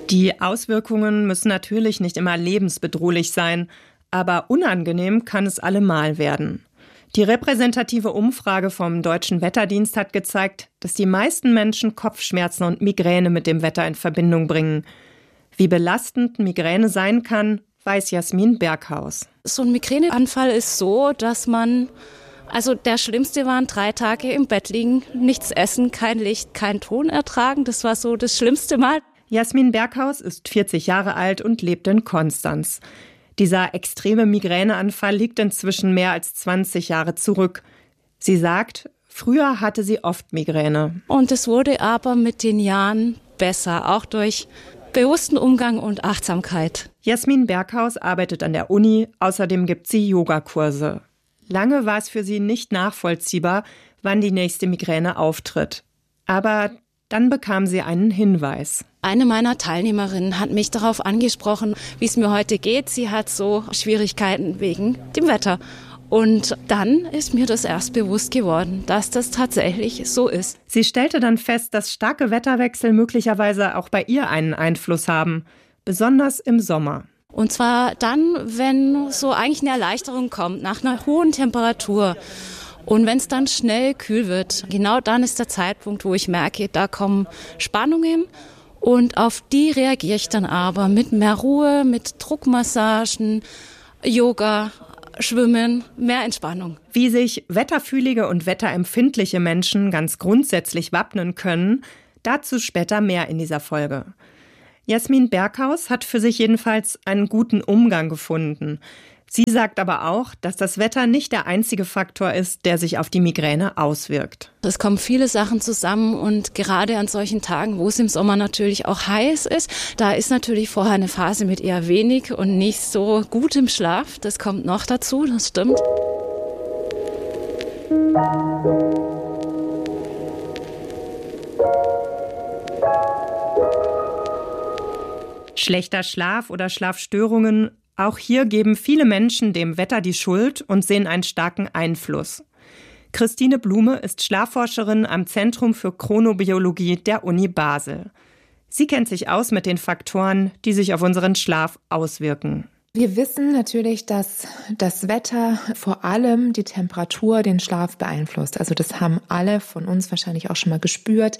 Die Auswirkungen müssen natürlich nicht immer lebensbedrohlich sein, aber unangenehm kann es allemal werden. Die repräsentative Umfrage vom Deutschen Wetterdienst hat gezeigt, dass die meisten Menschen Kopfschmerzen und Migräne mit dem Wetter in Verbindung bringen. Wie belastend Migräne sein kann, weiß Jasmin Berghaus. So ein Migräneanfall ist so, dass der schlimmste waren 3 Tage im Bett liegen, nichts essen, kein Licht, kein Ton ertragen. Das war so das schlimmste Mal. Jasmin Berghaus ist 40 Jahre alt und lebt in Konstanz. Dieser extreme Migräneanfall liegt inzwischen mehr als 20 Jahre zurück. Sie sagt, früher hatte sie oft Migräne. Und es wurde aber mit den Jahren besser, auch durch bewussten Umgang und Achtsamkeit. Jasmin Berghaus arbeitet an der Uni, außerdem gibt sie Yogakurse. Lange war es für sie nicht nachvollziehbar, wann die nächste Migräne auftritt. Aber dann bekam sie einen Hinweis. Eine meiner Teilnehmerinnen hat mich darauf angesprochen, wie es mir heute geht. Sie hat so Schwierigkeiten wegen dem Wetter. Und dann ist mir das erst bewusst geworden, dass das tatsächlich so ist. Sie stellte dann fest, dass starke Wetterwechsel möglicherweise auch bei ihr einen Einfluss haben, besonders im Sommer. Und zwar dann, wenn so eigentlich eine Erleichterung kommt nach einer hohen Temperatur. Und wenn es dann schnell kühl wird, genau dann ist der Zeitpunkt, wo ich merke, da kommen Spannungen. Und auf die reagiere ich dann aber mit mehr Ruhe, mit Druckmassagen, Yoga, Schwimmen, mehr Entspannung. Wie sich wetterfühlige und wetterempfindliche Menschen ganz grundsätzlich wappnen können, dazu später mehr in dieser Folge. Jasmin Berghaus hat für sich jedenfalls einen guten Umgang gefunden. Sie sagt aber auch, dass das Wetter nicht der einzige Faktor ist, der sich auf die Migräne auswirkt. Es kommen viele Sachen zusammen und gerade an solchen Tagen, wo es im Sommer natürlich auch heiß ist, da ist natürlich vorher eine Phase mit eher wenig und nicht so gutem Schlaf. Das kommt noch dazu, das stimmt. Schlechter Schlaf oder Schlafstörungen. Auch hier geben viele Menschen dem Wetter die Schuld und sehen einen starken Einfluss. Christine Blume ist Schlafforscherin am Zentrum für Chronobiologie der Uni Basel. Sie kennt sich aus mit den Faktoren, die sich auf unseren Schlaf auswirken. Wir wissen natürlich, dass das Wetter, vor allem die Temperatur, den Schlaf beeinflusst. Also das haben alle von uns wahrscheinlich auch schon mal gespürt.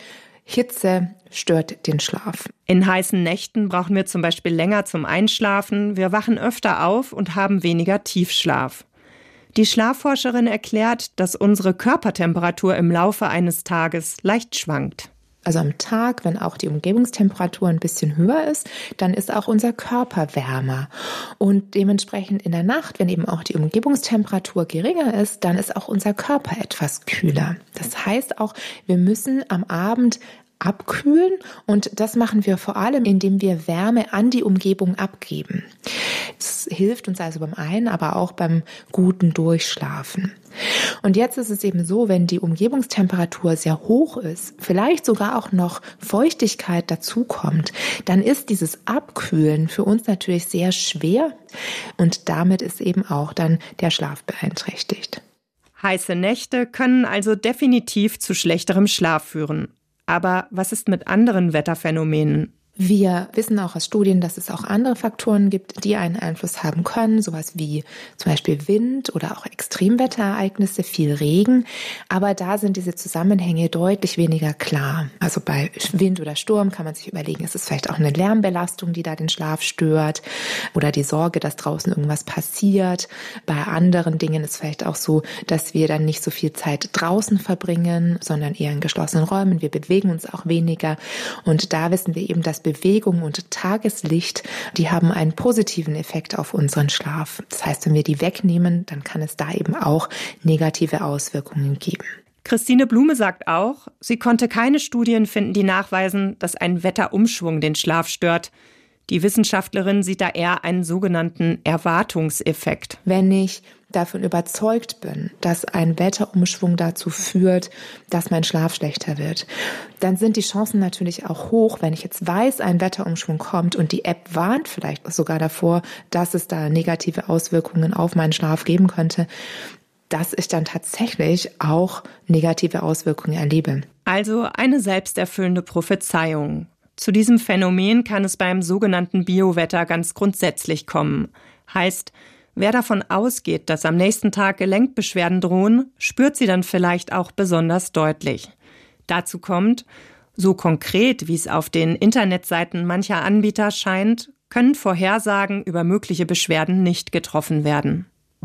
Hitze stört den Schlaf. In heißen Nächten brauchen wir zum Beispiel länger zum Einschlafen, wir wachen öfter auf und haben weniger Tiefschlaf. Die Schlafforscherin erklärt, dass unsere Körpertemperatur im Laufe eines Tages leicht schwankt. Also am Tag, wenn auch die Umgebungstemperatur ein bisschen höher ist, dann ist auch unser Körper wärmer. Und dementsprechend in der Nacht, wenn eben auch die Umgebungstemperatur geringer ist, dann ist auch unser Körper etwas kühler. Das heißt auch, wir müssen am Abend abkühlen und das machen wir vor allem, indem wir Wärme an die Umgebung abgeben. Das hilft uns also beim Ein-, aber auch beim guten Durchschlafen. Und jetzt ist es eben so, wenn die Umgebungstemperatur sehr hoch ist, vielleicht sogar auch noch Feuchtigkeit dazukommt, dann ist dieses Abkühlen für uns natürlich sehr schwer und damit ist eben auch dann der Schlaf beeinträchtigt. Heiße Nächte können also definitiv zu schlechterem Schlaf führen. Aber was ist mit anderen Wetterphänomenen? Wir wissen auch aus Studien, dass es auch andere Faktoren gibt, die einen Einfluss haben können, sowas wie zum Beispiel Wind oder auch Extremwetterereignisse, viel Regen. Aber da sind diese Zusammenhänge deutlich weniger klar. Also bei Wind oder Sturm kann man sich überlegen, ist es vielleicht auch eine Lärmbelastung, die da den Schlaf stört oder die Sorge, dass draußen irgendwas passiert. Bei anderen Dingen ist es vielleicht auch so, dass wir dann nicht so viel Zeit draußen verbringen, sondern eher in geschlossenen Räumen. Wir bewegen uns auch weniger und da wissen wir eben, dass Bewegung und Tageslicht, die haben einen positiven Effekt auf unseren Schlaf. Das heißt, wenn wir die wegnehmen, dann kann es da eben auch negative Auswirkungen geben. Christine Blume sagt auch, sie konnte keine Studien finden, die nachweisen, dass ein Wetterumschwung den Schlaf stört. Die Wissenschaftlerin sieht da eher einen sogenannten Erwartungseffekt. Wenn ich davon überzeugt bin, dass ein Wetterumschwung dazu führt, dass mein Schlaf schlechter wird, dann sind die Chancen natürlich auch hoch, wenn ich jetzt weiß, ein Wetterumschwung kommt und die App warnt vielleicht sogar davor, dass es da negative Auswirkungen auf meinen Schlaf geben könnte, dass ich dann tatsächlich auch negative Auswirkungen erlebe. Also eine selbsterfüllende Prophezeiung. Zu diesem Phänomen kann es beim sogenannten Biowetter ganz grundsätzlich kommen. Heißt, wer davon ausgeht, dass am nächsten Tag Gelenkbeschwerden drohen, spürt sie dann vielleicht auch besonders deutlich. Dazu kommt, so konkret, wie es auf den Internetseiten mancher Anbieter scheint, können Vorhersagen über mögliche Beschwerden nicht getroffen werden.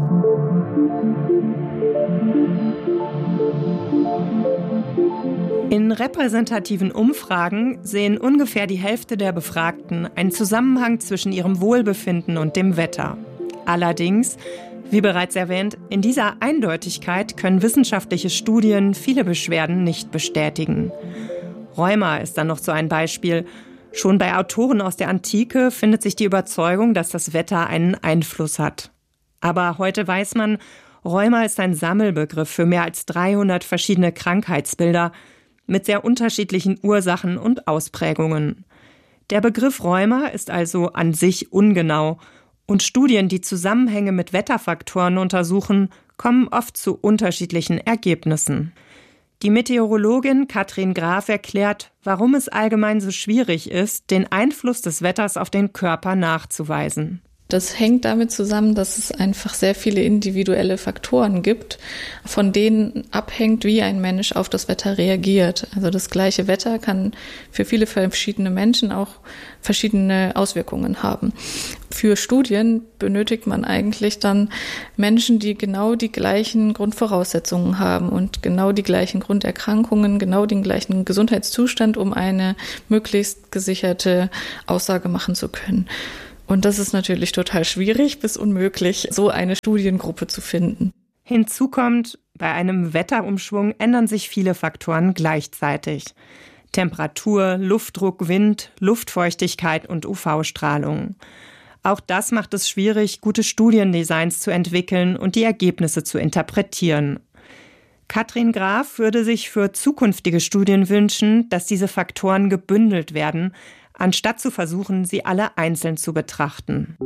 In repräsentativen Umfragen sehen ungefähr die Hälfte der Befragten einen Zusammenhang zwischen ihrem Wohlbefinden und dem Wetter. Allerdings, wie bereits erwähnt, in dieser Eindeutigkeit können wissenschaftliche Studien viele Beschwerden nicht bestätigen. Rheuma ist dann noch so ein Beispiel. Schon bei Autoren aus der Antike findet sich die Überzeugung, dass das Wetter einen Einfluss hat. Aber heute weiß man, Rheuma ist ein Sammelbegriff für mehr als 300 verschiedene Krankheitsbilder mit sehr unterschiedlichen Ursachen und Ausprägungen. Der Begriff Rheuma ist also an sich ungenau und Studien, die Zusammenhänge mit Wetterfaktoren untersuchen, kommen oft zu unterschiedlichen Ergebnissen. Die Meteorologin Katrin Graf erklärt, warum es allgemein so schwierig ist, den Einfluss des Wetters auf den Körper nachzuweisen. Das hängt damit zusammen, dass es einfach sehr viele individuelle Faktoren gibt, von denen abhängt, wie ein Mensch auf das Wetter reagiert. Also das gleiche Wetter kann für viele verschiedene Menschen auch verschiedene Auswirkungen haben. Für Studien benötigt man eigentlich dann Menschen, die genau die gleichen Grundvoraussetzungen haben und genau die gleichen Grunderkrankungen, genau den gleichen Gesundheitszustand, um eine möglichst gesicherte Aussage machen zu können. Und das ist natürlich total schwierig bis unmöglich, so eine Studiengruppe zu finden. Hinzu kommt, bei einem Wetterumschwung ändern sich viele Faktoren gleichzeitig. Temperatur, Luftdruck, Wind, Luftfeuchtigkeit und UV-Strahlung. Auch das macht es schwierig, gute Studiendesigns zu entwickeln und die Ergebnisse zu interpretieren. Katrin Graf würde sich für zukünftige Studien wünschen, dass diese Faktoren gebündelt werden, anstatt zu versuchen, sie alle einzeln zu betrachten.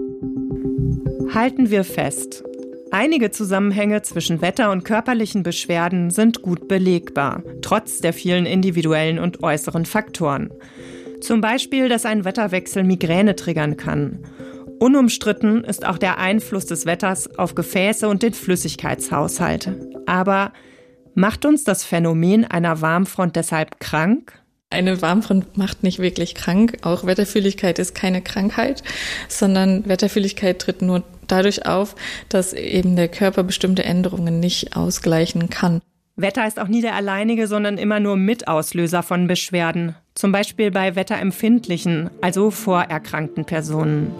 Halten wir fest: Einige Zusammenhänge zwischen Wetter und körperlichen Beschwerden sind gut belegbar, trotz der vielen individuellen und äußeren Faktoren. Zum Beispiel, dass ein Wetterwechsel Migräne triggern kann. Unumstritten ist auch der Einfluss des Wetters auf Gefäße und den Flüssigkeitshaushalt. Aber macht uns das Phänomen einer Warmfront deshalb krank? Eine Warmfront macht nicht wirklich krank. Auch Wetterfühligkeit ist keine Krankheit, sondern Wetterfühligkeit tritt nur dadurch auf, dass eben der Körper bestimmte Änderungen nicht ausgleichen kann. Wetter ist auch nie der alleinige, sondern immer nur Mitauslöser von Beschwerden. Zum Beispiel bei wetterempfindlichen, also vorerkrankten Personen.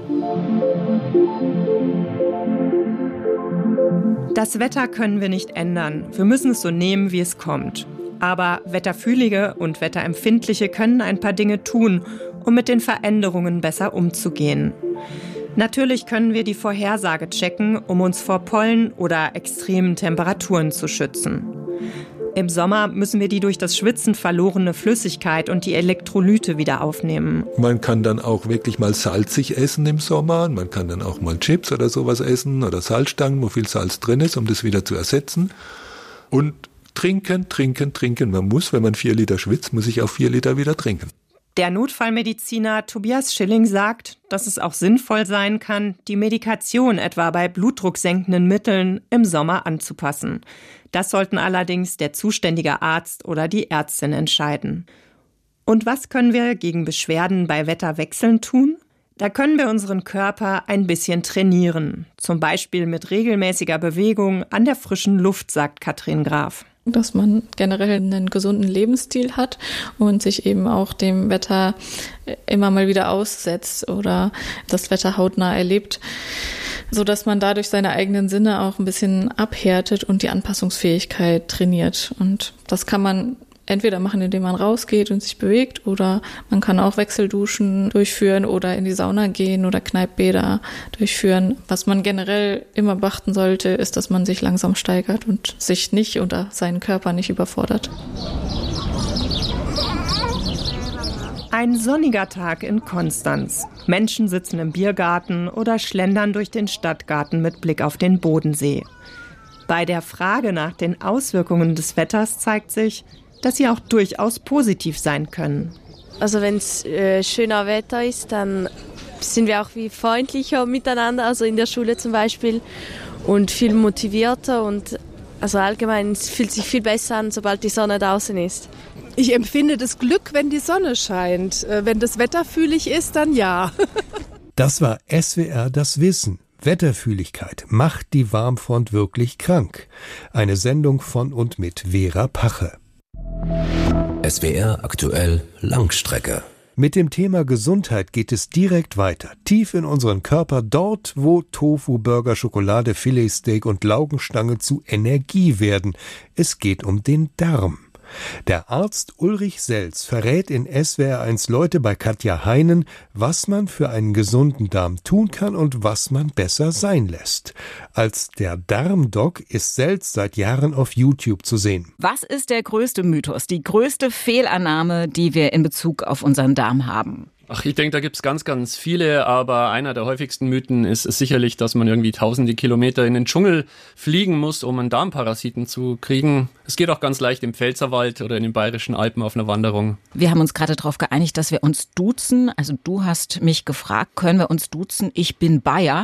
Das Wetter können wir nicht ändern. Wir müssen es so nehmen, wie es kommt. Aber Wetterfühlige und Wetterempfindliche können ein paar Dinge tun, um mit den Veränderungen besser umzugehen. Natürlich können wir die Vorhersage checken, um uns vor Pollen oder extremen Temperaturen zu schützen. Im Sommer müssen wir die durch das Schwitzen verlorene Flüssigkeit und die Elektrolyte wieder aufnehmen. Man kann dann auch wirklich mal salzig essen im Sommer. Man kann dann auch mal Chips oder sowas essen oder Salzstangen, wo viel Salz drin ist, um das wieder zu ersetzen. Und trinken. Man muss, wenn man 4 Liter schwitzt, muss ich auch 4 Liter wieder trinken. Der Notfallmediziner Tobias Schilling sagt, dass es auch sinnvoll sein kann, die Medikation etwa bei blutdrucksenkenden Mitteln im Sommer anzupassen. Das sollten allerdings der zuständige Arzt oder die Ärztin entscheiden. Und was können wir gegen Beschwerden bei Wetterwechseln tun? Da können wir unseren Körper ein bisschen trainieren. Zum Beispiel mit regelmäßiger Bewegung an der frischen Luft, sagt Katrin Graf. Dass man generell einen gesunden Lebensstil hat und sich eben auch dem Wetter immer mal wieder aussetzt oder das Wetter hautnah erlebt, sodass man dadurch seine eigenen Sinne auch ein bisschen abhärtet und die Anpassungsfähigkeit trainiert. Und das kann man entweder machen, indem man rausgeht und sich bewegt, oder man kann auch Wechselduschen durchführen oder in die Sauna gehen oder Kneippbäder durchführen. Was man generell immer beachten sollte, ist, dass man sich langsam steigert und sich nicht oder seinen Körper nicht überfordert. Ein sonniger Tag in Konstanz. Menschen sitzen im Biergarten oder schlendern durch den Stadtgarten mit Blick auf den Bodensee. Bei der Frage nach den Auswirkungen des Wetters zeigt sich, dass sie auch durchaus positiv sein können. Also wenn es schöner Wetter ist, dann sind wir auch wie freundlicher miteinander, also in der Schule zum Beispiel, und viel motivierter und also allgemein es fühlt sich viel besser an, sobald die Sonne draußen ist. Ich empfinde das Glück, wenn die Sonne scheint. Wenn das Wetter fühlig ist, dann ja. Das war SWR das Wissen. Wetterfühligkeit macht die Warmfront wirklich krank. Eine Sendung von und mit Vera Pache. SWR aktuell Langstrecke. Mit dem Thema Gesundheit geht es direkt weiter, tief in unseren Körper, dort, wo Tofu, Burger, Schokolade, Filetsteak und Laugenstange zu Energie werden. Es geht um den Darm. Der Arzt Ulrich Selz verrät in SWR1 Leute bei Katja Heinen, was man für einen gesunden Darm tun kann und was man besser sein lässt. Als der Darmdoc ist Selz seit Jahren auf YouTube zu sehen. Was ist der größte Mythos, die größte Fehlannahme, die wir in Bezug auf unseren Darm haben? Ach, ich denke, da gibt's ganz, ganz viele, aber einer der häufigsten Mythen ist sicherlich, dass man irgendwie tausende Kilometer in den Dschungel fliegen muss, um einen Darmparasiten zu kriegen. Es geht auch ganz leicht im Pfälzerwald oder in den Bayerischen Alpen auf einer Wanderung. Wir haben uns gerade darauf geeinigt, dass wir uns duzen. Also du hast mich gefragt, können wir uns duzen? Ich bin Bayer.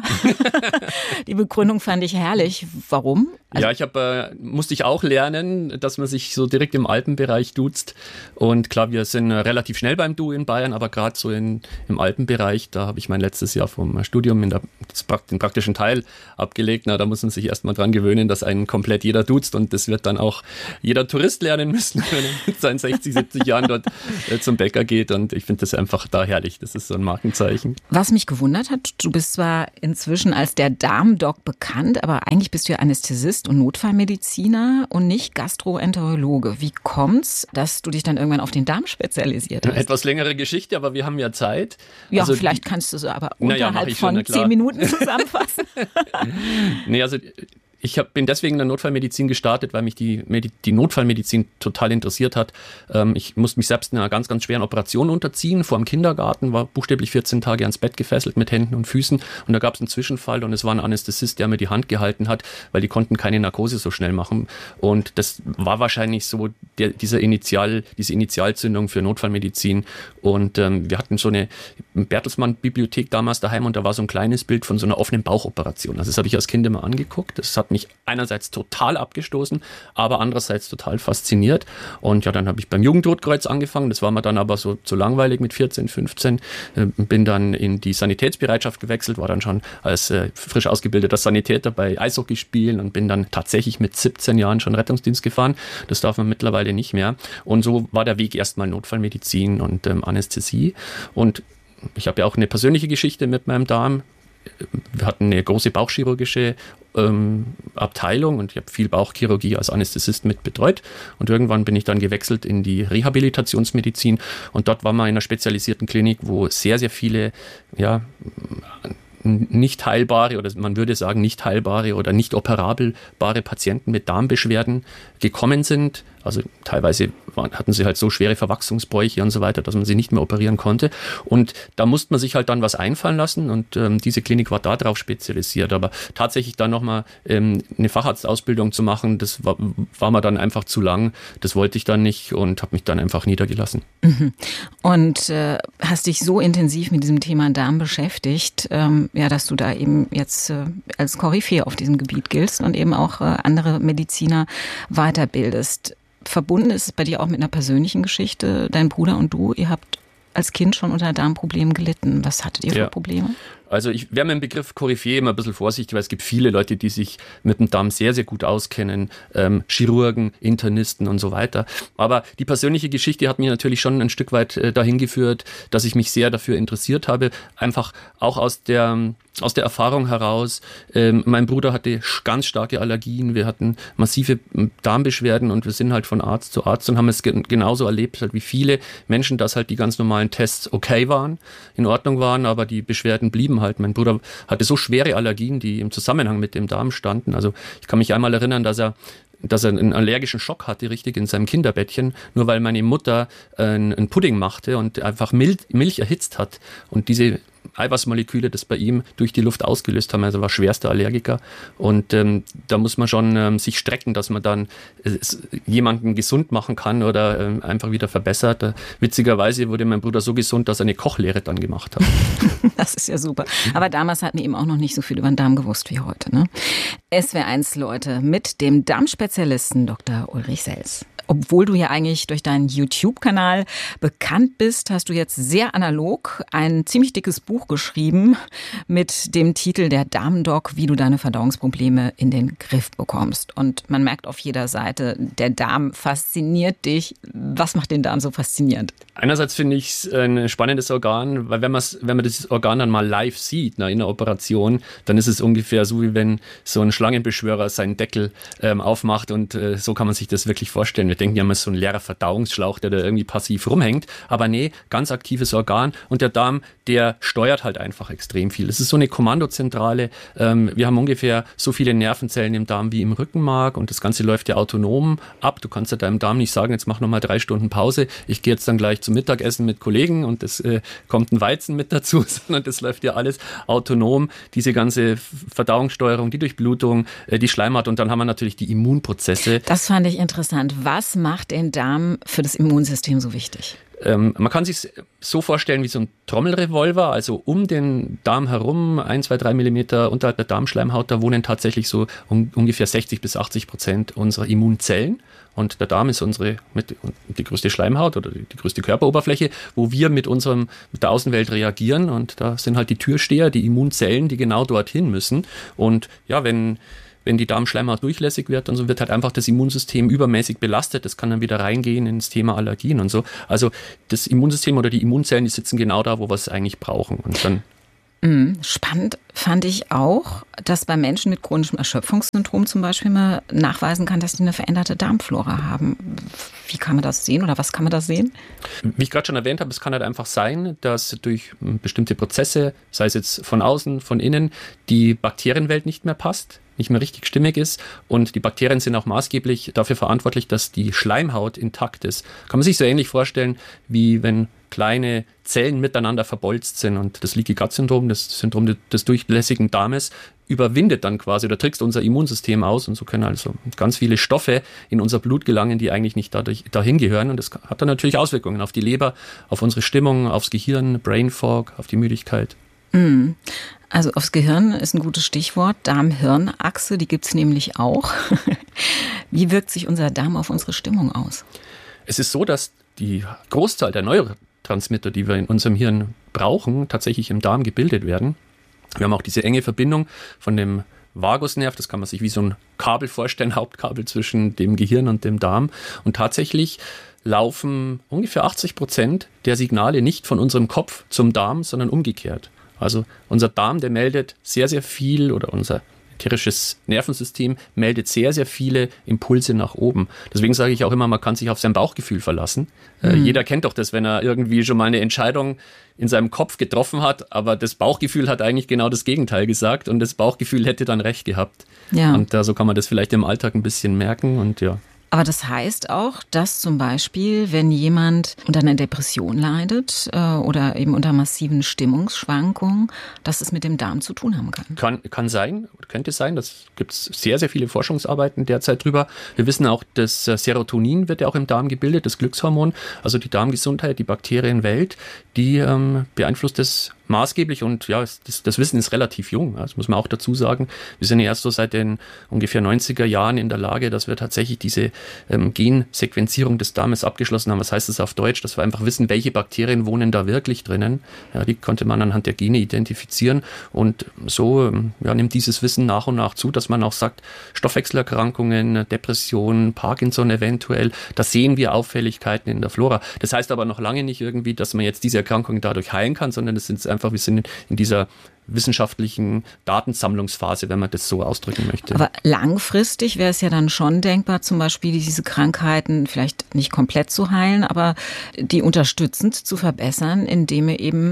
Die Begründung fand ich herrlich. Warum? Ja, musste ich auch lernen, dass man sich so direkt im Alpenbereich duzt. Und klar, wir sind relativ schnell beim Du in Bayern, aber gerade so im Alpenbereich, da habe ich mein letztes Jahr vom Studium den praktischen Teil abgelegt. Da muss man sich erst mal dran gewöhnen, dass einen komplett jeder duzt, und das wird dann auch jeder Tourist lernen müssen, wenn er mit seinen 60, 70 Jahren dort zum Bäcker geht, und ich finde das einfach da herrlich. Das ist so ein Markenzeichen. Was mich gewundert hat, du bist zwar inzwischen als der Darmdoc bekannt, aber eigentlich bist du ja Anästhesist und Notfallmediziner und nicht Gastroenterologe. Wie kommt's, dass du dich dann irgendwann auf den Darm spezialisiert hast? Etwas längere Geschichte, aber wir haben ja Zeit. Ja, also vielleicht kannst du so aber unterhalb von 10 Minuten zusammenfassen. Nee, also ich bin deswegen in der Notfallmedizin gestartet, weil mich die Notfallmedizin total interessiert hat. Ich musste mich selbst einer ganz, ganz schweren Operation unterziehen vor dem Kindergarten, war buchstäblich 14 Tage ans Bett gefesselt mit Händen und Füßen, und da gab es einen Zwischenfall und es war ein Anästhesist, der mir die Hand gehalten hat, weil die konnten keine Narkose so schnell machen, und das war wahrscheinlich so diese Initialzündung für Notfallmedizin. Und wir hatten so eine Bertelsmann-Bibliothek damals daheim, und da war so ein kleines Bild von so einer offenen Bauchoperation. Also das habe ich als Kind immer angeguckt. Das hat mich einerseits total abgestoßen, aber andererseits total fasziniert. Und ja, dann habe ich beim Jugendrotkreuz angefangen. Das war mir dann aber so zu langweilig mit 14, 15. Bin dann in die Sanitätsbereitschaft gewechselt, war dann schon als frisch ausgebildeter Sanitäter bei Eishockey spielen und bin dann tatsächlich mit 17 Jahren schon Rettungsdienst gefahren. Das darf man mittlerweile nicht mehr. Und so war der Weg erstmal Notfallmedizin und Anästhesie. Und ich habe ja auch eine persönliche Geschichte mit meinem Darm. Wir hatten eine große bauchchirurgische Abteilung und ich habe viel Bauchchirurgie als Anästhesist mit betreut, und irgendwann bin ich dann gewechselt in die Rehabilitationsmedizin, und dort war man in einer spezialisierten Klinik, wo sehr, sehr viele nicht heilbare, oder man würde sagen nicht heilbare oder nicht operabelbare Patienten mit Darmbeschwerden gekommen sind. Also teilweise hatten sie halt so schwere Verwachsungsbräuche und so weiter, dass man sie nicht mehr operieren konnte. Und da musste man sich halt dann was einfallen lassen, und diese Klinik war da drauf spezialisiert. Aber tatsächlich dann nochmal eine Facharztausbildung zu machen, das war mir dann einfach zu lang. Das wollte ich dann nicht und habe mich dann einfach niedergelassen. Mhm. Und hast dich so intensiv mit diesem Thema Darm beschäftigt, dass du da eben jetzt als Koryphäe auf diesem Gebiet giltst und eben auch andere Mediziner weiterbildest. Verbunden ist es bei dir auch mit einer persönlichen Geschichte. Dein Bruder und du, ihr habt als Kind schon unter Darmproblemen gelitten. Was hattet ihr für Probleme? Also ich wäre mit dem Begriff Koryphäe immer ein bisschen vorsichtig, weil es gibt viele Leute, die sich mit dem Darm sehr, sehr gut auskennen, Chirurgen, Internisten und so weiter. Aber die persönliche Geschichte hat mich natürlich schon ein Stück weit dahin geführt, dass ich mich sehr dafür interessiert habe, einfach auch aus der Erfahrung heraus. Mein Bruder hatte ganz starke Allergien, wir hatten massive Darmbeschwerden, und wir sind halt von Arzt zu Arzt und haben es genauso erlebt halt wie viele Menschen, dass halt die ganz normalen Tests okay waren, in Ordnung waren, aber die Beschwerden blieben halt. Mein Bruder hatte so schwere Allergien, die im Zusammenhang mit dem Darm standen. Also ich kann mich einmal erinnern, dass er einen allergischen Schock hatte, richtig in seinem Kinderbettchen, nur weil meine Mutter einen Pudding machte und einfach Milch erhitzt hat. Und diese Eiweißmoleküle das bei ihm durch die Luft ausgelöst haben. Also war schwerster Allergiker. Und da muss man schon sich strecken, dass man dann jemanden gesund machen kann oder einfach wieder verbessert. Witzigerweise wurde mein Bruder so gesund, dass er eine Kochlehre dann gemacht hat. Das ist ja super. Aber damals hatten wir eben auch noch nicht so viel über den Darm gewusst wie heute. Ne? SWR1 Leute mit dem Darmspezialisten Dr. Ulrich Sels. Obwohl du ja eigentlich durch deinen YouTube-Kanal bekannt bist, hast du jetzt sehr analog ein ziemlich dickes Buch geschrieben mit dem Titel Der Darmdoc, wie du deine Verdauungsprobleme in den Griff bekommst. Und man merkt auf jeder Seite, der Darm fasziniert dich. Was macht den Darm so faszinierend? Einerseits finde ich es ein spannendes Organ, weil wenn man das Organ dann mal live sieht, in einer Operation, dann ist es ungefähr so, wie wenn so ein Schlangenbeschwörer seinen Deckel aufmacht und so kann man sich das wirklich vorstellen. Wir denken ja immer so ein leerer Verdauungsschlauch, der da irgendwie passiv rumhängt. Aber nee, ganz aktives Organ. Und der Darm, der steuert halt einfach extrem viel. Es ist so eine Kommandozentrale. Wir haben ungefähr so viele Nervenzellen im Darm wie im Rückenmark. Und das Ganze läuft ja autonom ab. Du kannst ja deinem Darm nicht sagen, jetzt mach noch mal 3 Stunden Pause. Ich gehe jetzt dann gleich zum Mittagessen mit Kollegen und es kommt ein Weizen mit dazu, sondern das läuft ja alles autonom. Diese ganze Verdauungssteuerung, die Durchblutung, die Schleimhaut. Und dann haben wir natürlich die Immunprozesse. Das fand ich interessant. Was macht den Darm für das Immunsystem so wichtig? Man kann sich so vorstellen wie so ein Trommelrevolver, also um den Darm herum, 1, 2, 3 Millimeter unterhalb der Darmschleimhaut, da wohnen tatsächlich so ungefähr 60-80% unserer Immunzellen. Und der Darm ist die größte Schleimhaut oder die größte Körperoberfläche, wo wir mit der Außenwelt reagieren. Und da sind halt die Türsteher, die Immunzellen, die genau dorthin müssen. Und ja, wenn die Darmschleimhaut durchlässig wird und so, wird halt einfach das Immunsystem übermäßig belastet. Das kann dann wieder reingehen ins Thema Allergien und so. Also das Immunsystem oder die Immunzellen, die sitzen genau da, wo wir es eigentlich brauchen. Und dann spannend fand ich auch, dass bei Menschen mit chronischem Erschöpfungssyndrom zum Beispiel man nachweisen kann, dass die eine veränderte Darmflora haben. Wie kann man das sehen oder was kann man da sehen? Wie ich gerade schon erwähnt habe, es kann halt einfach sein, dass durch bestimmte Prozesse, sei es jetzt von außen, von innen, die Bakterienwelt nicht mehr passt, nicht mehr richtig stimmig ist. Und die Bakterien sind auch maßgeblich dafür verantwortlich, dass die Schleimhaut intakt ist. Kann man sich so ähnlich vorstellen, wie wenn kleine Zellen miteinander verbolzt sind. Und das Leaky Gut Syndrom, das Syndrom des durchlässigen Darmes, überwindet dann quasi oder trickst unser Immunsystem aus. Und so können also ganz viele Stoffe in unser Blut gelangen, die eigentlich nicht dahin gehören. Und das hat dann natürlich Auswirkungen auf die Leber, auf unsere Stimmung, aufs Gehirn, Brain Fog, auf die Müdigkeit. Also aufs Gehirn ist ein gutes Stichwort. Darm-Hirn-Achse, die gibt es nämlich auch. Wie wirkt sich unser Darm auf unsere Stimmung aus? Es ist so, dass die Großzahl der Neurotransmitter, die wir in unserem Hirn brauchen, tatsächlich im Darm gebildet werden. Wir haben auch diese enge Verbindung von dem Vagusnerv, das kann man sich wie so ein Kabel vorstellen, Hauptkabel zwischen dem Gehirn und dem Darm. Und tatsächlich laufen ungefähr 80% der Signale nicht von unserem Kopf zum Darm, sondern umgekehrt. Also unser Darm, der meldet sehr, sehr viel oder unser ätherisches Nervensystem meldet sehr, sehr viele Impulse nach oben. Deswegen sage ich auch immer, man kann sich auf sein Bauchgefühl verlassen. Jeder kennt doch das, wenn er irgendwie schon mal eine Entscheidung in seinem Kopf getroffen hat, aber das Bauchgefühl hat eigentlich genau das Gegenteil gesagt und das Bauchgefühl hätte dann recht gehabt. Ja. Und so kann man das vielleicht im Alltag ein bisschen merken und ja. Aber das heißt auch, dass zum Beispiel, wenn jemand unter einer Depression leidet oder eben unter massiven Stimmungsschwankungen, dass es mit dem Darm zu tun haben kann. Kann sein, könnte sein. Das gibt es sehr, sehr viele Forschungsarbeiten derzeit drüber. Wir wissen auch, dass Serotonin wird ja auch im Darm gebildet, das Glückshormon. Also die Darmgesundheit, die Bakterienwelt, die beeinflusst das maßgeblich und ja, das Wissen ist relativ jung, das muss man auch dazu sagen. Wir sind ja erst so seit den ungefähr 90er Jahren in der Lage, dass wir tatsächlich diese Gensequenzierung des Darmes abgeschlossen haben. Was heißt das auf Deutsch? Dass wir einfach wissen, welche Bakterien wohnen da wirklich drinnen. Ja, die konnte man anhand der Gene identifizieren und so nimmt dieses Wissen nach und nach zu, dass man auch sagt, Stoffwechselerkrankungen, Depressionen, Parkinson eventuell, da sehen wir Auffälligkeiten in der Flora. Das heißt aber noch lange nicht irgendwie, dass man jetzt diese Erkrankungen dadurch heilen kann, sondern es sind einfach, wir sind in dieser wissenschaftlichen Datensammlungsphase, wenn man das so ausdrücken möchte. Aber langfristig wäre es ja dann schon denkbar, zum Beispiel diese Krankheiten vielleicht nicht komplett zu heilen, aber die unterstützend zu verbessern, indem man eben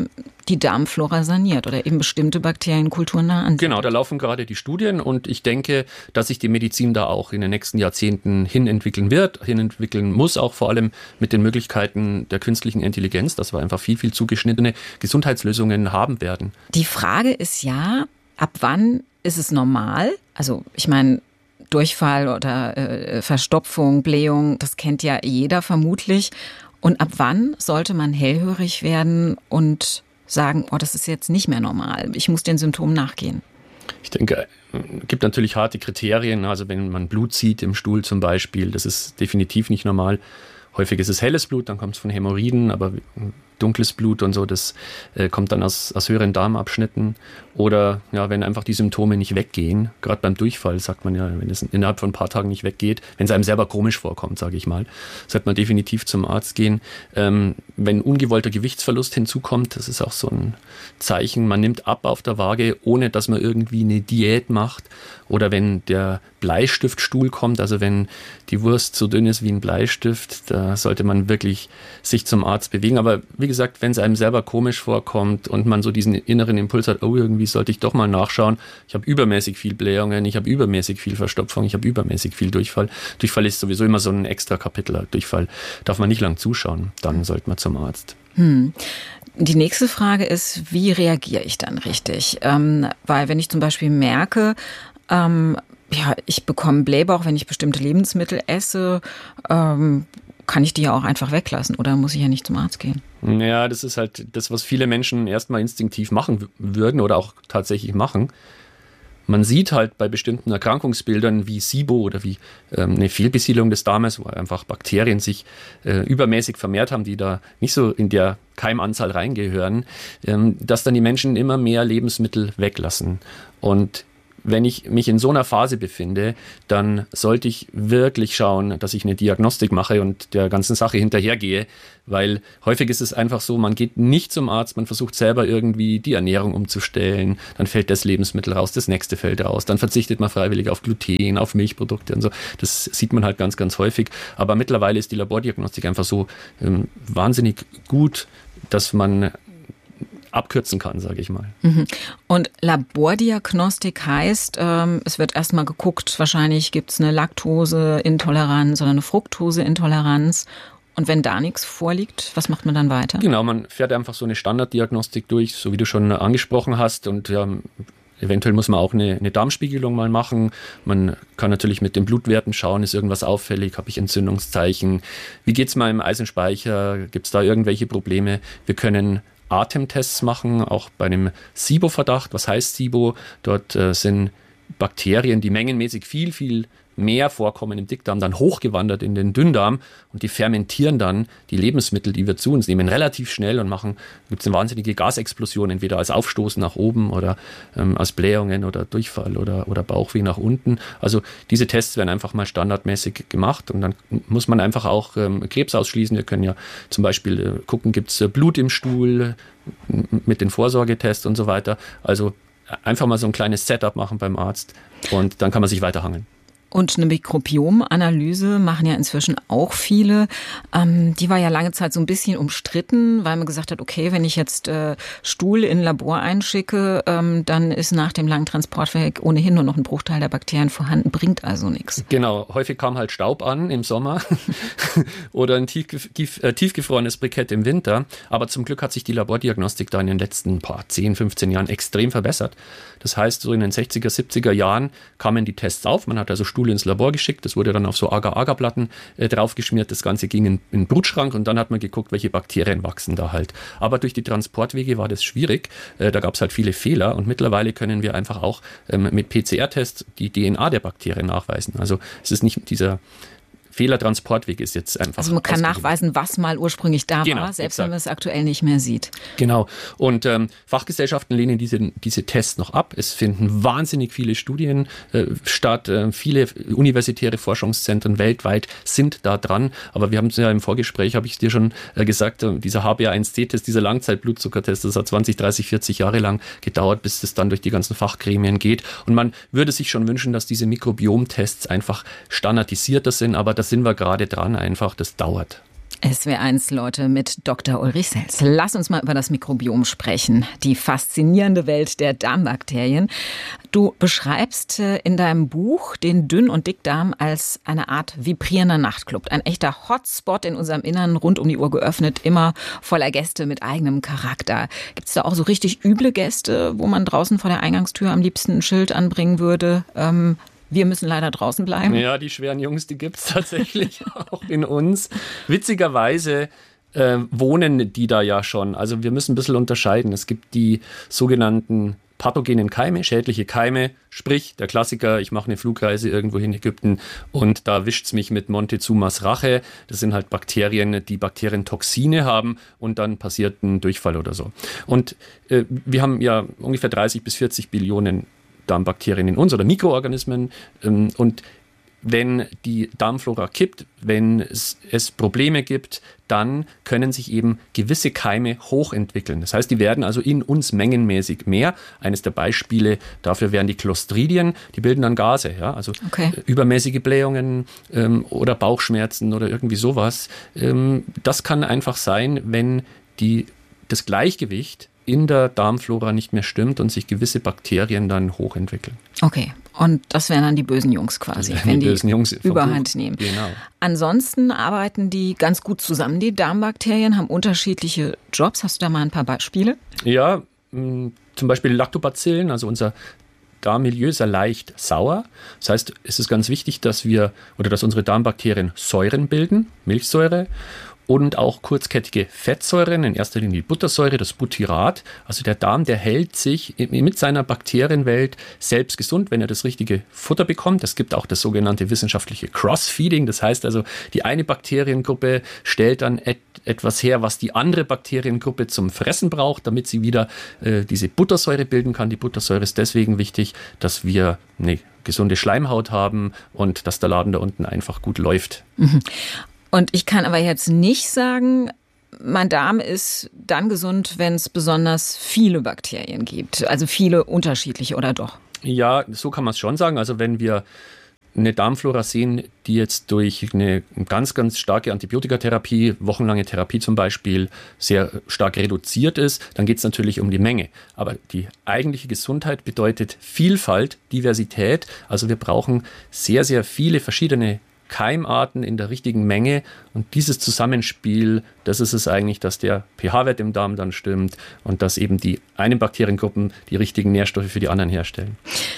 die Darmflora saniert oder eben bestimmte Bakterienkulturen da ansiedelt. Genau, da laufen gerade die Studien und ich denke, dass sich die Medizin da auch in den nächsten Jahrzehnten hinentwickeln muss, auch vor allem mit den Möglichkeiten der künstlichen Intelligenz, dass wir einfach viel, viel zugeschnittene Gesundheitslösungen haben werden. Die Frage ist ja, ab wann ist es normal? Also ich meine, Durchfall oder Verstopfung, Blähung, das kennt ja jeder vermutlich. Und ab wann sollte man hellhörig werden und sagen, oh, das ist jetzt nicht mehr normal, ich muss den Symptomen nachgehen? Ich denke, es gibt natürlich harte Kriterien, also wenn man Blut sieht im Stuhl zum Beispiel, das ist definitiv nicht normal. Häufig ist es helles Blut, dann kommt es von Hämorrhoiden, aber dunkles Blut und so, das kommt dann aus höheren Darmabschnitten. Oder ja, wenn einfach die Symptome nicht weggehen, gerade beim Durchfall sagt man ja, wenn es innerhalb von ein paar Tagen nicht weggeht, wenn es einem selber komisch vorkommt, sage ich mal, sollte man definitiv zum Arzt gehen. Wenn ungewollter Gewichtsverlust hinzukommt, das ist auch so ein Zeichen, man nimmt ab auf der Waage, ohne dass man irgendwie eine Diät macht. Oder wenn der Bleistiftstuhl kommt, also wenn die Wurst so dünn ist wie ein Bleistift, da sollte man wirklich sich zum Arzt bewegen. Aber wie gesagt, wenn es einem selber komisch vorkommt und man so diesen inneren Impuls hat, oh, irgendwie sollte ich doch mal nachschauen, ich habe übermäßig viel Blähungen, ich habe übermäßig viel Verstopfung, ich habe übermäßig viel Durchfall. Durchfall ist sowieso immer so ein extra Kapitel. Durchfall darf man nicht lang zuschauen, dann sollte man zum Arzt. Die nächste Frage ist, wie reagiere ich dann richtig? Weil wenn ich zum Beispiel merke, ich bekomme Blähbauch, wenn ich bestimmte Lebensmittel esse, kann ich die ja auch einfach weglassen oder muss ich ja nicht zum Arzt gehen? Ja, das ist halt das, was viele Menschen erstmal instinktiv machen würden oder auch tatsächlich machen. Man sieht halt bei bestimmten Erkrankungsbildern wie SIBO oder wie eine Fehlbesiedlung des Darmes, wo einfach Bakterien sich übermäßig vermehrt haben, die da nicht so in der Keimanzahl reingehören, dass dann die Menschen immer mehr Lebensmittel weglassen. Und wenn ich mich in so einer Phase befinde, dann sollte ich wirklich schauen, dass ich eine Diagnostik mache und der ganzen Sache hinterhergehe, weil häufig ist es einfach so, man geht nicht zum Arzt, man versucht selber irgendwie die Ernährung umzustellen, dann fällt das Lebensmittel raus, das nächste fällt raus, dann verzichtet man freiwillig auf Gluten, auf Milchprodukte und so. Das sieht man halt ganz, ganz häufig. Aber mittlerweile ist die Labordiagnostik einfach so wahnsinnig gut, dass man abkürzen kann, sage ich mal. Und Labordiagnostik heißt, es wird erstmal geguckt, wahrscheinlich gibt es eine Laktoseintoleranz oder eine Fructoseintoleranz. Und wenn da nichts vorliegt, was macht man dann weiter? Genau, man fährt einfach so eine Standarddiagnostik durch, so wie du schon angesprochen hast. Und ja, eventuell muss man auch eine Darmspiegelung mal machen. Man kann natürlich mit den Blutwerten schauen, ist irgendwas auffällig, habe ich Entzündungszeichen? Wie geht es meinem Eisenspeicher? Gibt es da irgendwelche Probleme? Wir können Atemtests machen, auch bei einem SIBO-Verdacht. Was heißt SIBO? Dort sind Bakterien, die mengenmäßig viel, viel mehr vorkommen im Dickdarm, dann hochgewandert in den Dünndarm und die fermentieren dann die Lebensmittel, die wir zu uns nehmen, relativ schnell und gibt es eine wahnsinnige Gasexplosion, entweder als Aufstoßen nach oben oder als Blähungen oder Durchfall oder Bauchweh nach unten. Also diese Tests werden einfach mal standardmäßig gemacht und dann muss man einfach auch Krebs ausschließen. Wir können ja zum Beispiel gucken, gibt es Blut im Stuhl mit den Vorsorgetests und so weiter. Also einfach mal so ein kleines Setup machen beim Arzt und dann kann man sich weiterhangeln. Und eine Mikrobiomanalyse machen ja inzwischen auch viele. Die war ja lange Zeit so ein bisschen umstritten, weil man gesagt hat, okay, wenn ich jetzt Stuhl in ein Labor einschicke, dann ist nach dem langen Transportweg ohnehin nur noch ein Bruchteil der Bakterien vorhanden, bringt also nichts. Genau, häufig kam halt Staub an im Sommer oder ein tiefgefrorenes Brikett im Winter. Aber zum Glück hat sich die Labordiagnostik da in den letzten 10, 15 Jahren extrem verbessert. Das heißt, so in den 60er, 70er Jahren kamen die Tests auf. Man hat also Stuhl ins Labor geschickt. Das wurde dann auf so Agar-Agar-Platten draufgeschmiert. Das Ganze ging in den Brutschrank und dann hat man geguckt, welche Bakterien wachsen da halt. Aber durch die Transportwege war das schwierig. Da gab es halt viele Fehler und mittlerweile können wir einfach auch mit PCR-Tests die DNA der Bakterien nachweisen. Also es ist nicht dieser Fehlertransportweg ist jetzt einfach. Also man kann nachweisen, was mal ursprünglich da war, selbst wenn man es aktuell nicht mehr sieht. Genau. Und Fachgesellschaften lehnen diese Tests noch ab. Es finden wahnsinnig viele Studien statt. Viele universitäre Forschungszentren weltweit sind da dran. Aber wir haben es ja im Vorgespräch, habe ich dir schon gesagt, dieser HbA1c-Test, dieser Langzeitblutzuckertest, das hat 20, 30, 40 Jahre lang gedauert, bis das dann durch die ganzen Fachgremien geht. Und man würde sich schon wünschen, dass diese Mikrobiomtests einfach standardisierter sind, aber da sind wir gerade dran, einfach, das dauert. SWR1 Leute mit Dr. Ulrich Selz. Lass uns mal über das Mikrobiom sprechen. Die faszinierende Welt der Darmbakterien. Du beschreibst in deinem Buch den Dünn- und Dickdarm als eine Art vibrierender Nachtclub. Ein echter Hotspot in unserem Innern, rund um die Uhr geöffnet, immer voller Gäste mit eigenem Charakter. Gibt es da auch so richtig üble Gäste, wo man draußen vor der Eingangstür am liebsten ein Schild anbringen würde? Wir müssen leider draußen bleiben. Ja, die schweren Jungs, die gibt es tatsächlich auch in uns. Witzigerweise wohnen die da ja schon. Also wir müssen ein bisschen unterscheiden. Es gibt die sogenannten pathogenen Keime, schädliche Keime. Sprich, der Klassiker, ich mache eine Flugreise irgendwo in Ägypten und da wischt es mich mit Montezumas Rache. Das sind halt Bakterien, die Bakterientoxine haben und dann passiert ein Durchfall oder so. Und wir haben ja ungefähr 30 bis 40 Billionen Darmbakterien in uns oder Mikroorganismen, und wenn die Darmflora kippt, wenn es Probleme gibt, dann können sich eben gewisse Keime hochentwickeln. Das heißt, die werden also in uns mengenmäßig mehr. Eines der Beispiele dafür wären die Clostridien, die bilden dann Gase, ja, also übermäßige Blähungen oder Bauchschmerzen oder irgendwie sowas. Das kann einfach sein, wenn das Gleichgewicht in der Darmflora nicht mehr stimmt und sich gewisse Bakterien dann hochentwickeln. Okay, und das wären dann die bösen Jungs quasi, wenn die Überhand nehmen. Genau. Ansonsten arbeiten die ganz gut zusammen, die Darmbakterien, haben unterschiedliche Jobs. Hast du da mal ein paar Beispiele? Ja, zum Beispiel Lactobacillen, also unser Darmmilieu ist ja leicht sauer. Das heißt, es ist ganz wichtig, dass unsere Darmbakterien Säuren bilden, Milchsäure, und auch kurzkettige Fettsäuren, in erster Linie die Buttersäure, das Butyrat. Also der Darm, der hält sich mit seiner Bakterienwelt selbst gesund, wenn er das richtige Futter bekommt. Es gibt auch das sogenannte wissenschaftliche Cross-Feeding. Das heißt also, die eine Bakteriengruppe stellt dann etwas her, was die andere Bakteriengruppe zum Fressen braucht, damit sie wieder diese Buttersäure bilden kann. Die Buttersäure ist deswegen wichtig, dass wir eine gesunde Schleimhaut haben und dass der Laden da unten einfach gut läuft. Mhm. Und ich kann aber jetzt nicht sagen, mein Darm ist dann gesund, wenn es besonders viele Bakterien gibt. Also viele unterschiedliche, oder doch? Ja, so kann man es schon sagen. Also wenn wir eine Darmflora sehen, die jetzt durch eine ganz, ganz starke Antibiotikatherapie, wochenlange Therapie zum Beispiel, sehr stark reduziert ist, dann geht es natürlich um die Menge. Aber die eigentliche Gesundheit bedeutet Vielfalt, Diversität. Also wir brauchen sehr, sehr viele verschiedene Keimarten in der richtigen Menge, und dieses Zusammenspiel, das ist es eigentlich, dass der pH-Wert im Darm dann stimmt und dass eben die einen Bakteriengruppen die richtigen Nährstoffe für die anderen herstellen.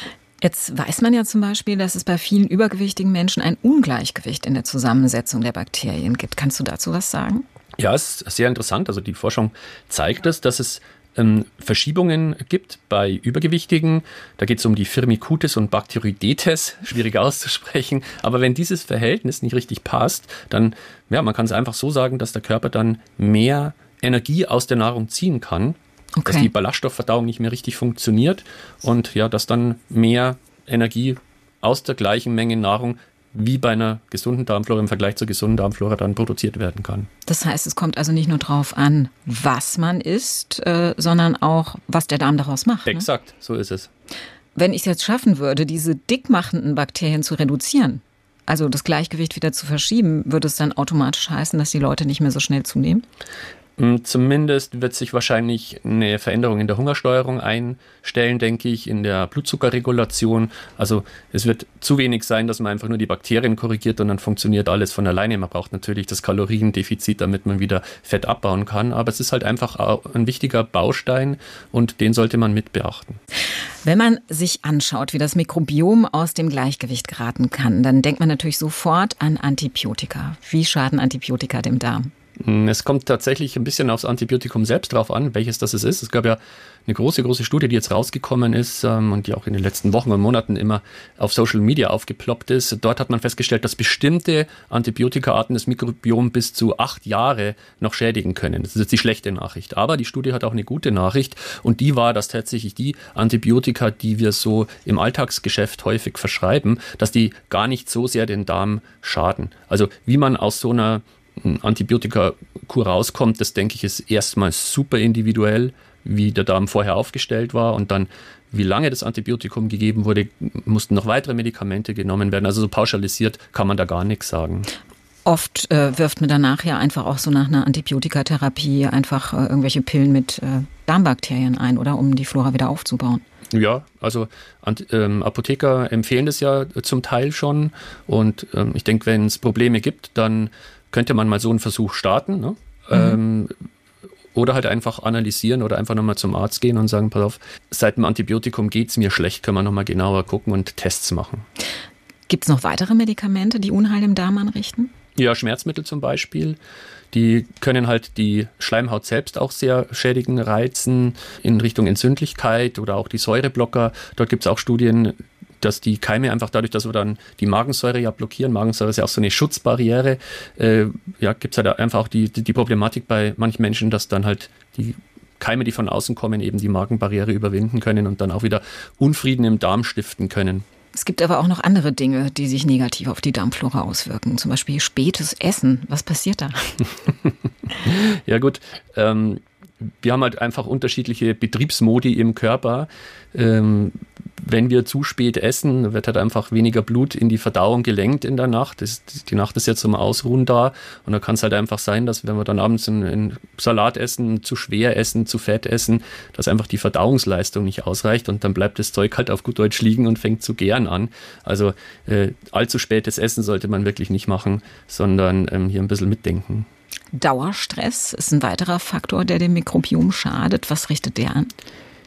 Jetzt weiß man ja zum Beispiel, dass es bei vielen übergewichtigen Menschen ein Ungleichgewicht in der Zusammensetzung der Bakterien gibt. Kannst du dazu was sagen? Ja, es ist sehr interessant. Also die Forschung zeigt es, dass es Verschiebungen gibt bei Übergewichtigen. Da geht es um die Firmicutes und Bacteroidetes, schwierig auszusprechen. Aber wenn dieses Verhältnis nicht richtig passt, dann, ja, man kann es einfach so sagen, dass der Körper dann mehr Energie aus der Nahrung ziehen kann, dass die Ballaststoffverdauung nicht mehr richtig funktioniert und ja, dass dann mehr Energie aus der gleichen Menge Nahrung wie bei einer gesunden Darmflora im Vergleich zur gesunden Darmflora dann produziert werden kann. Das heißt, es kommt also nicht nur drauf an, was man isst, sondern auch, was der Darm daraus macht. Exakt, so ist es. Wenn ich es jetzt schaffen würde, diese dickmachenden Bakterien zu reduzieren, also das Gleichgewicht wieder zu verschieben, würde es dann automatisch heißen, dass die Leute nicht mehr so schnell zunehmen? Zumindest wird sich wahrscheinlich eine Veränderung in der Hungersteuerung einstellen, denke ich, in der Blutzuckerregulation. Also es wird zu wenig sein, dass man einfach nur die Bakterien korrigiert und dann funktioniert alles von alleine. Man braucht natürlich das Kaloriendefizit, damit man wieder Fett abbauen kann. Aber es ist halt einfach ein wichtiger Baustein und den sollte man mit beachten. Wenn man sich anschaut, wie das Mikrobiom aus dem Gleichgewicht geraten kann, dann denkt man natürlich sofort an Antibiotika. Wie schaden Antibiotika dem Darm? Es kommt tatsächlich ein bisschen aufs Antibiotikum selbst drauf an, welches das ist. Es gab ja eine große Studie, die jetzt rausgekommen ist und die auch in den letzten Wochen und Monaten immer auf Social Media aufgeploppt ist. Dort hat man festgestellt, dass bestimmte Antibiotikaarten das Mikrobiom bis zu 8 Jahre noch schädigen können. Das ist jetzt die schlechte Nachricht. Aber die Studie hat auch eine gute Nachricht, und die war, dass tatsächlich die Antibiotika, die wir so im Alltagsgeschäft häufig verschreiben, dass die gar nicht so sehr den Darm schaden. Also wie man aus so einer Antibiotika-Kur rauskommt, das denke ich ist erstmal super individuell, wie der Darm vorher aufgestellt war, und dann wie lange das Antibiotikum gegeben wurde, mussten noch weitere Medikamente genommen werden. Also so pauschalisiert kann man da gar nichts sagen. Oft wirft man danach ja einfach auch so nach einer Antibiotikatherapie einfach irgendwelche Pillen mit Darmbakterien ein, oder um die Flora wieder aufzubauen. Ja, also Apotheker empfehlen das ja zum Teil schon. Und ich denke, wenn es Probleme gibt, dann könnte man mal so einen Versuch starten, ne? Oder halt einfach analysieren oder einfach nochmal zum Arzt gehen und sagen, pass auf, seit dem Antibiotikum geht es mir schlecht, können wir nochmal genauer gucken und Tests machen. Gibt es noch weitere Medikamente, die Unheil im Darm anrichten? Ja, Schmerzmittel zum Beispiel. Die können halt die Schleimhaut selbst auch sehr schädigen, reizen in Richtung Entzündlichkeit oder auch die Säureblocker. Dort gibt es auch Studien, dass die Keime einfach dadurch, dass wir dann die Magensäure ja blockieren, Magensäure ist ja auch so eine Schutzbarriere, gibt es halt einfach auch die Problematik bei manchen Menschen, dass dann halt die Keime, die von außen kommen, eben die Magenbarriere überwinden können und dann auch wieder Unfrieden im Darm stiften können. Es gibt aber auch noch andere Dinge, die sich negativ auf die Darmflora auswirken, zum Beispiel spätes Essen. Was passiert da? Ja gut, wir haben halt einfach unterschiedliche Betriebsmodi im Körper. Wenn wir zu spät essen, wird halt einfach weniger Blut in die Verdauung gelenkt in der Nacht. Die Nacht ist ja zum Ausruhen da. Und da kann es halt einfach sein, dass wenn wir dann abends einen Salat essen, zu schwer essen, zu fett essen, dass einfach die Verdauungsleistung nicht ausreicht. Und dann bleibt das Zeug halt auf gut Deutsch liegen und fängt zu gären an. Also allzu spätes Essen sollte man wirklich nicht machen, sondern hier ein bisschen mitdenken. Dauerstress ist ein weiterer Faktor, der dem Mikrobiom schadet. Was richtet der an?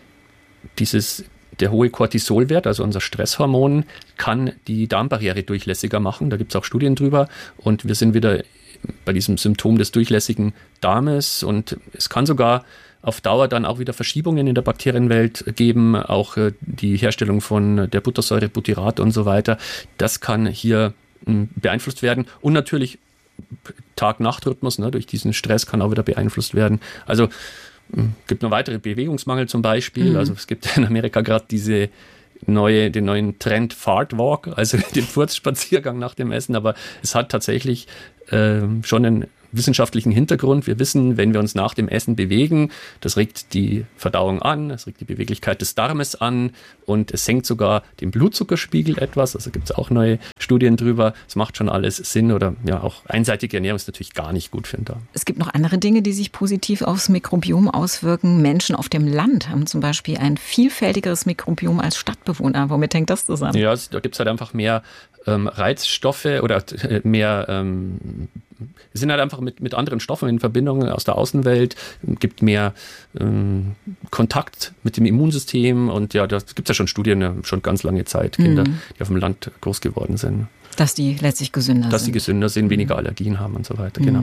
Der hohe Cortisolwert, also unser Stresshormon, kann die Darmbarriere durchlässiger machen. Da gibt es auch Studien drüber. Und wir sind wieder bei diesem Symptom des durchlässigen Darmes. Und es kann sogar auf Dauer dann auch wieder Verschiebungen in der Bakterienwelt geben. Auch die Herstellung von der Buttersäure, Butyrat und so weiter. Das kann hier beeinflusst werden. Und natürlich Tag-Nacht-Rhythmus, ne, durch diesen Stress kann auch wieder beeinflusst werden. Also gibt noch weitere Bewegungsmangel zum Beispiel. Also es gibt in Amerika gerade den neuen Trend Fart Walk, also den Furzspaziergang nach dem Essen. Aber es hat tatsächlich schon einen wissenschaftlichen Hintergrund. Wir wissen, wenn wir uns nach dem Essen bewegen, das regt die Verdauung an, es regt die Beweglichkeit des Darmes an und es senkt sogar den Blutzuckerspiegel etwas. Also gibt es auch neue Studien drüber. Es macht schon alles Sinn oder ja, auch einseitige Ernährung ist natürlich gar nicht gut für den Darm. Es gibt noch andere Dinge, die sich positiv aufs Mikrobiom auswirken. Menschen auf dem Land haben zum Beispiel ein vielfältigeres Mikrobiom als Stadtbewohner. Womit hängt das zusammen? Ja, da gibt es halt einfach mehr Reizstoffe oder mehr es sind halt einfach mit anderen Stoffen in Verbindung aus der Außenwelt, gibt mehr Kontakt mit dem Immunsystem und ja, da gibt es ja schon Studien, schon ganz lange Zeit, Kinder, die auf dem Land groß geworden sind. Dass die letztlich gesünder sind. Dass sie gesünder sind, weniger Allergien haben und so weiter, genau.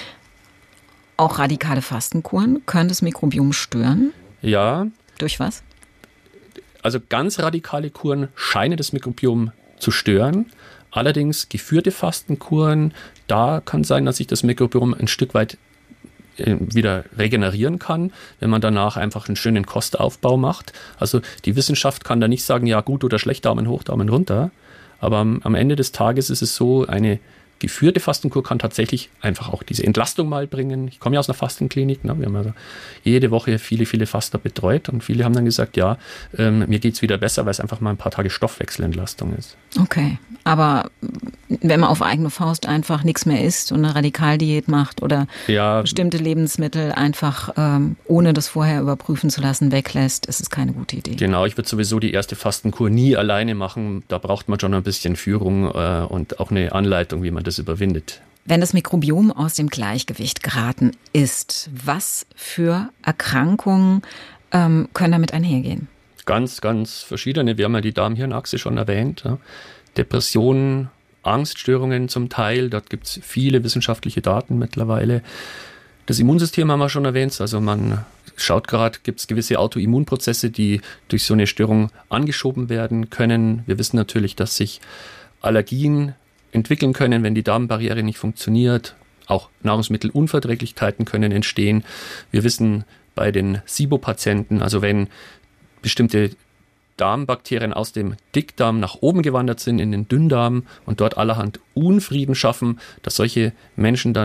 Auch radikale Fastenkuren können das Mikrobiom stören? Ja. Durch was? Also ganz radikale Kuren scheinen das Mikrobiom zu stören. Allerdings geführte Fastenkuren, da kann sein, dass sich das Mikrobiom ein Stück weit wieder regenerieren kann, wenn man danach einfach einen schönen Kostaufbau macht. Also die Wissenschaft kann da nicht sagen, ja gut oder schlecht, Daumen hoch, Daumen runter. Aber am Ende des Tages ist es so, eine geführte Fastenkur kann tatsächlich einfach auch diese Entlastung mal bringen. Ich komme ja aus einer Fastenklinik, ne? Wir haben also jede Woche viele, viele Faster betreut und viele haben dann gesagt, ja, mir geht es wieder besser, weil es einfach mal ein paar Tage Stoffwechselentlastung ist. Okay, aber wenn man auf eigene Faust einfach nichts mehr isst und eine Radikaldiät macht oder bestimmte Lebensmittel einfach ohne das vorher überprüfen zu lassen weglässt, ist es keine gute Idee. Genau, ich würde sowieso die erste Fastenkur nie alleine machen. Da braucht man schon ein bisschen Führung und auch eine Anleitung, wie man das überwindet. Wenn das Mikrobiom aus dem Gleichgewicht geraten ist, was für Erkrankungen können damit einhergehen? Ganz, ganz verschiedene. Wir haben ja die Darm-Hirn-Achse schon erwähnt. Ja. Depressionen, Angststörungen zum Teil. Dort gibt es viele wissenschaftliche Daten mittlerweile. Das Immunsystem haben wir schon erwähnt. Also man schaut gerade, gibt es gewisse Autoimmunprozesse, die durch so eine Störung angeschoben werden können. Wir wissen natürlich, dass sich Allergien entwickeln können, wenn die Darmbarriere nicht funktioniert. Auch Nahrungsmittelunverträglichkeiten können entstehen. Wir wissen bei den SIBO-Patienten, also wenn bestimmte Darmbakterien aus dem Dickdarm nach oben gewandert sind in den Dünndarm und dort allerhand Unfrieden schaffen, dass solche Menschen dann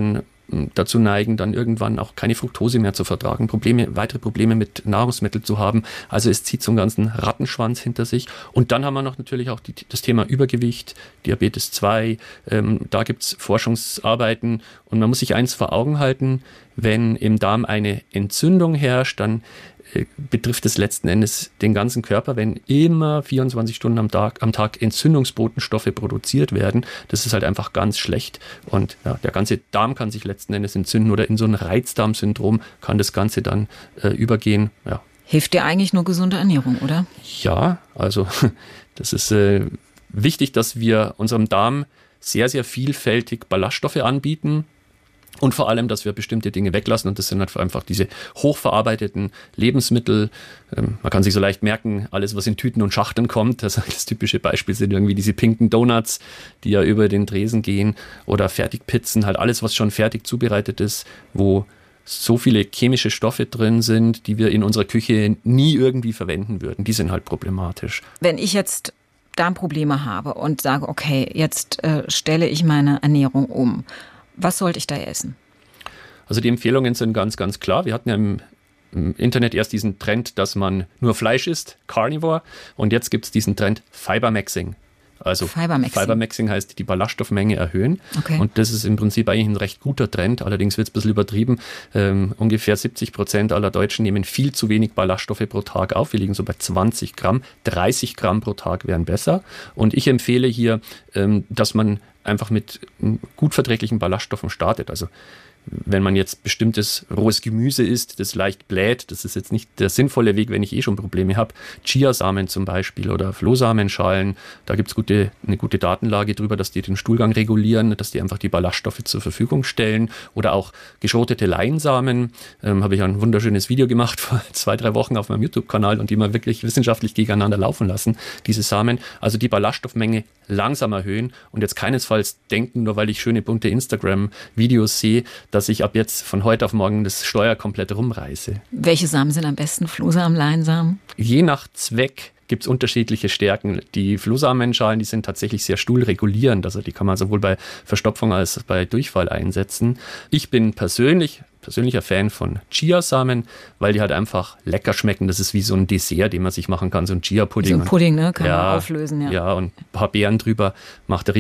dazu neigen, dann irgendwann auch keine Fructose mehr zu vertragen, weitere Probleme mit Nahrungsmitteln zu haben. Also es zieht so einen ganzen Rattenschwanz hinter sich. Und dann haben wir noch natürlich auch das Thema Übergewicht, Diabetes 2. Da gibt es Forschungsarbeiten und man muss sich eins vor Augen halten, wenn im Darm eine Entzündung herrscht, dann betrifft es letzten Endes den ganzen Körper, wenn immer 24 Stunden am Tag Entzündungsbotenstoffe produziert werden. Das ist halt einfach ganz schlecht und ja, der ganze Darm kann sich letzten Endes entzünden oder in so ein Reizdarmsyndrom kann das Ganze dann übergehen. Ja. Hilft dir eigentlich nur gesunde Ernährung, oder? Ja, also das ist wichtig, dass wir unserem Darm sehr, sehr vielfältig Ballaststoffe anbieten. Und vor allem, dass wir bestimmte Dinge weglassen und das sind halt einfach diese hochverarbeiteten Lebensmittel. Man kann sich so leicht merken, alles was in Tüten und Schachteln kommt, das typische Beispiel sind irgendwie diese pinken Donuts, die ja über den Tresen gehen oder Fertigpizzen, halt alles was schon fertig zubereitet ist, wo so viele chemische Stoffe drin sind, die wir in unserer Küche nie irgendwie verwenden würden. Die sind halt problematisch. Wenn ich jetzt Darmprobleme habe und sage, okay, jetzt stelle ich meine Ernährung um, was sollte ich da essen? Also die Empfehlungen sind ganz, ganz klar. Wir hatten ja im Internet erst diesen Trend, dass man nur Fleisch isst, Carnivore. Und jetzt gibt es diesen Trend Fibermaxing. Also Fibermaxing heißt die Ballaststoffmenge erhöhen. Okay. Und das ist im Prinzip eigentlich ein recht guter Trend. Allerdings wird es ein bisschen übertrieben. Ungefähr 70% aller Deutschen nehmen viel zu wenig Ballaststoffe pro Tag auf. Wir liegen so bei 20 Gramm. 30 Gramm pro Tag wären besser. Und ich empfehle hier, dass man einfach mit gut verträglichen Ballaststoffen startet. Also wenn man jetzt bestimmtes rohes Gemüse isst, das leicht bläht, das ist jetzt nicht der sinnvolle Weg, wenn ich schon Probleme habe. Chiasamen zum Beispiel oder Flohsamenschalen, da gibt es eine gute Datenlage drüber, dass die den Stuhlgang regulieren, dass die einfach die Ballaststoffe zur Verfügung stellen. Oder auch geschrotete Leinsamen, habe ich ein wunderschönes Video gemacht vor 2-3 Wochen auf meinem YouTube-Kanal und die mal wirklich wissenschaftlich gegeneinander laufen lassen, diese Samen. Also die Ballaststoffmenge langsam erhöhen und jetzt keinesfalls denken, nur weil ich schöne bunte Instagram-Videos sehe, dass ich ab jetzt von heute auf morgen das Steuer komplett rumreiße. Welche Samen sind am besten? Flohsamen, Leinsamen? Je nach Zweck gibt es unterschiedliche Stärken. Die Flohsamenschalen, die sind tatsächlich sehr stuhlregulierend. Also die kann man sowohl bei Verstopfung als bei Durchfall einsetzen. Ich bin persönlicher Fan von Chiasamen, weil die halt einfach lecker schmecken. Das ist wie so ein Dessert, den man sich machen kann, so ein Chia-Pudding. So ein Pudding, ne? Kann man auflösen, ja. Ja, und ein paar Beeren drüber macht er